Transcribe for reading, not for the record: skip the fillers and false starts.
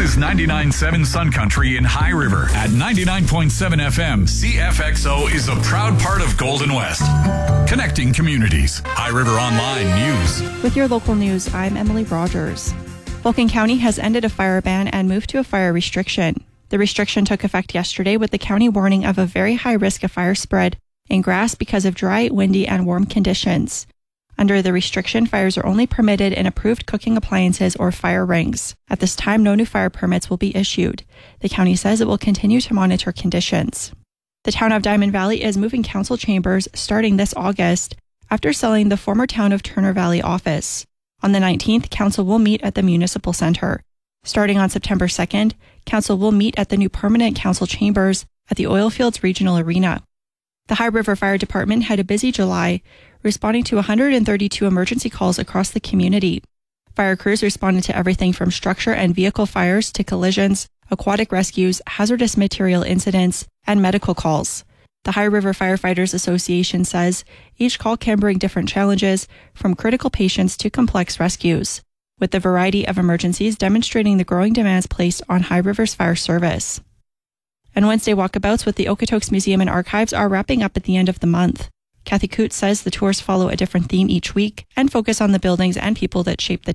is 99.7 Sun Country in High River. At 99.7 FM, CFXO is a proud part of Golden West. Connecting communities. High River Online News. With your local news, I'm Emily Rogers. Vulcan County has ended a fire ban and moved to a fire restriction. The restriction took effect yesterday with the county warning of a very high risk of fire spread in grass because of dry, windy, and warm conditions. Under the restriction, fires are only permitted in approved cooking appliances or fire rings. At this time, no new fire permits will be issued. The county says it will continue to monitor conditions. The town of Diamond Valley is moving council chambers starting this August after selling the former town of Turner Valley office. On the 19th, council will meet at the Municipal Center. Starting on September 2nd, council will meet at the new permanent council chambers at the Oilfields Regional Arena. The High River Fire Department had a busy July, responding to 132 emergency calls across the community. Fire crews responded to everything from structure and vehicle fires to collisions, aquatic rescues, hazardous material incidents, and medical calls. The High River Firefighters Association says each call can bring different challenges, from critical patients to complex rescues, with the variety of emergencies demonstrating the growing demands placed on High River's fire service. And Wednesday walkabouts with the Okotoks Museum and Archives are wrapping up at the end of the month. Kathy Coote says the tours follow a different theme each week and focus on the buildings and people that shape the